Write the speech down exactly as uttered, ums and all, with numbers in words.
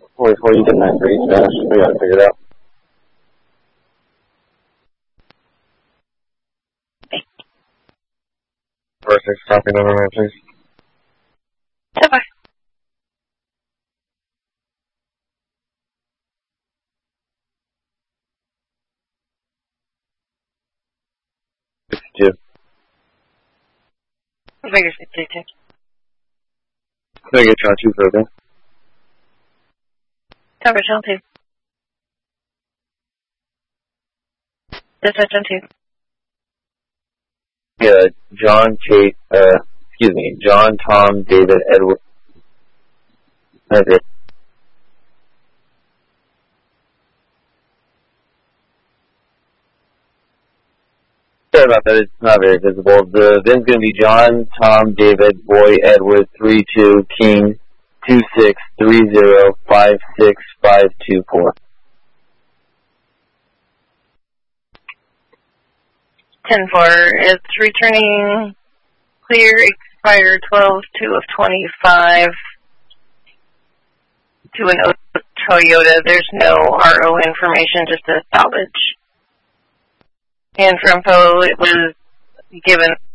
forty-four, you get nine three, Spanish. We got it figured out. Four six, copy number nine, please. Okay. sixty-two. Figure sixty-two. Can I get you on two for okay? Coverage on two. Dispatch on two. Yeah, John, Kate, uh, excuse me, John, Tom, David, Edward. That's it. Sorry about that, it's not very visible. The VIN's going to be John, Tom, David, Boy, Edward, three two, King, two six three zero five six five two four. ten four. It's returning clear, expired twelve two of twenty-five to an Toyota. There's no R O information, just a salvage. And for info, it was given